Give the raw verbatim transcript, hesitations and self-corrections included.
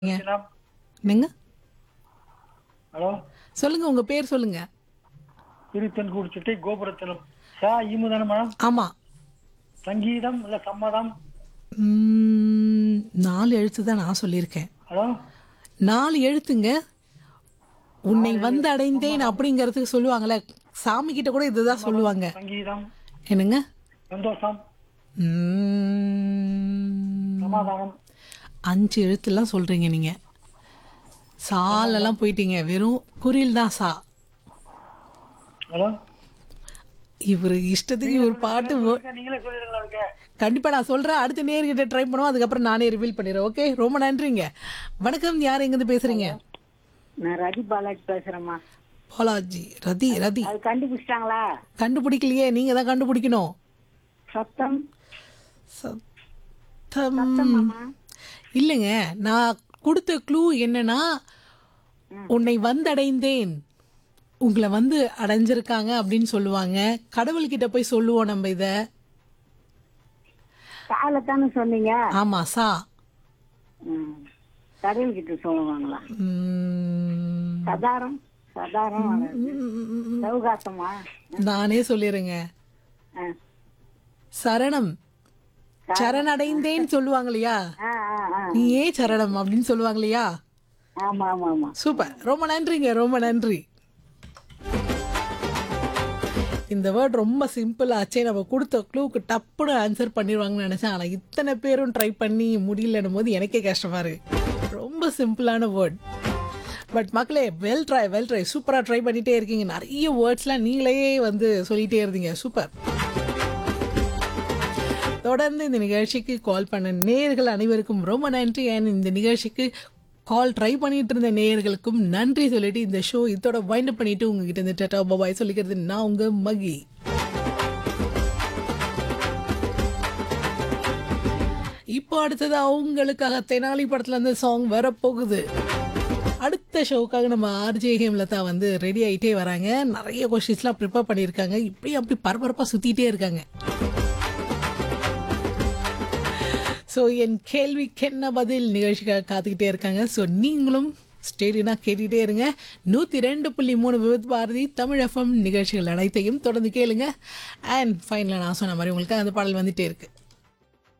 ங்க. தினம். என்னங்க? ஹலோ சொல்லுங்க உங்க பேர் சொல்லுங்க. திருத்தென்கூர்சிட்டி கோபுரத்தினம் சா ஈமு தானே மேடம்? ஆமா. சங்கீதம் இல்ல சம்மதம்? ம், நாலு எழுத்து தான் நான் சொல்லியிருக்கேன். ஹலோ நாலு எழுத்துங்க. உன்னை நாலு வந்து எழுத்து அடைந்தேன் சம்மதம் அப்படிங்கறதுக்கு சொல்லுவாங்கல்ல. சாமி கிட்ட கூட இதுதான் சம்மதம் சொல்லுவாங்க. சங்கீதம் என்னங்க? சந்தோஷம் ம், சமாதானம் அஞ்சு எழுத்துலாம் சொல்றீங்க நீங்க. சம்பந்தம். சாலெல்லாம் போயிட்டீங்க. வெறும் குறில் தான் சா. ஹலோ இவரு இஷ்டத்துக்கு நீங்களே ஒரு சொல்லுங்க, பாட்டு நீங்களே wo- சொல்லுங்க, நீங்களே சொல்லிடுங்களா அதுக்கு? கண்டிப்பா நான் சொல்றேன். அடுத்த நேர்கிட்ட ட்ரை பண்ணுவோம். அதுக்கப்புறம் நானே ரிவீல் பண்ணிடுறேன். ஓகே, ரொம்ப நன்றிங்க. வணக்கம். யார் எங்கிருந்து பேசுறீங்க? நான் ரதி பாலாஜி பேசுறேம்மா. பாலாஜி. ரதி ரதி அது கண்டுபிடிச்சிட்டாங்களா? கண்டுபிடிக்கலையே, நீங்க தான் கண்டுபிடிக்கணும். சத்தம் சத்தம் சத்தமாமா. இல்லைங்க. நான் கொடுத்த க்ளூ என்னன்னா, உன்னை வந்தடைந்தேன், உங்களை வந்து அடைஞ்சிருக்காங்க அப்படின்னு சொல்லுவாங்க. கடவுள்கிட்ட போய் சொல்லுவோம் நம்ம இத. காலத்தானே சொன்னீங்க. ஆமா, சா. ம். கடவுள் கிட்ட சொல்லுவாங்களா? ம், சதாரம் சதாரம் வராது. சௌகாசமா? நானே சொல்லிடுறேங்க. ஆ. சரணம். சரணடைந்தேன்னு சொல்லுவாங்க இல்லையா? ஆ, ஆ, ஆ. நீ ஏன் சரணம் அப்படின்னு சொல்லுவாங்க இல்லையா? ஆமா ஆமா ஆமா. சூப்பர். ரொம்ப நன்றிங்க. ரொம்ப நன்றி. இந்த வேர்ட் ரொம்ப சிம்பிள் ஆச்சே. நம்ம கொடுத்த க்ளூக்கு டப்புன்னு ஆன்சர் பண்ணிடுவாங்கன்னு நினைச்சேன். ஆனால் இத்தனை பேரும் ட்ரை பண்ணி முடியலன்னும் போது எனக்கே கஷ்டமா இருக்கு. ரொம்ப சிம்பிளான வேர்ட். பட் மக்களே, வெல் ட்ரை வெல் ட்ரை சூப்பராக ட்ரை பண்ணிட்டே இருக்கீங்க. நிறைய வேர்ட்ஸ்லாம் நீங்களே வந்து சொல்லிட்டே இருந்தீங்க. சூப்பர். தொடர்ந்து இந்த நிகழ்ச்சிக்கு கால் பண்ண நேயர்கள் அனைவருக்கும் ரொம்ப நன்றி. அண்ட் இந்த நிகழ்ச்சிக்கு கால் ட்ரை பண்ணிட்டு இருந்த நேயர்களுக்கும் நன்றி சொல்லிட்டு இந்த ஷோ இதோட வைண்ட் பண்ணிட்டு உங்ககிட்ட இருந்து டாடா பாய் சொல்லிக்கிறது நான் உங்க மகி. இப்போ அடுத்தது அவங்களுக்காக தெனாலி படத்துல இருந்து சாங் வரப்போகுது. அடுத்த ஷோக்காக நம்ம ஆர்ஜே ஹேம்லதா வந்து ரெடி ஆகிட்டே வராங்க. நிறைய கொஸ்டின்ஸ்லாம் ப்ரிப்பேர் பண்ணியிருக்காங்க. இப்படி அப்படி பரபரப்பாக சுற்றிட்டே இருக்காங்க. ஸோ என் கேள்விக்கு என்ன பதில் நிகழ்ச்சிக்காக காத்துக்கிட்டே இருக்காங்க. ஸோ நீங்களும் ஸ்டேடினா கேட்டுகிட்டே இருங்க. நூற்றி ரெண்டு புள்ளி மூணு விவித் பாரதி தமிழ் எஃப்எம் நிகழ்ச்சிகள் அனைத்தையும் தொடர்ந்து கேளுங்க. அண்ட் ஃபைனலாக நான் சொன்ன மாதிரி உங்களுக்கு அந்த பாடல் வந்துகிட்டே இருக்குது.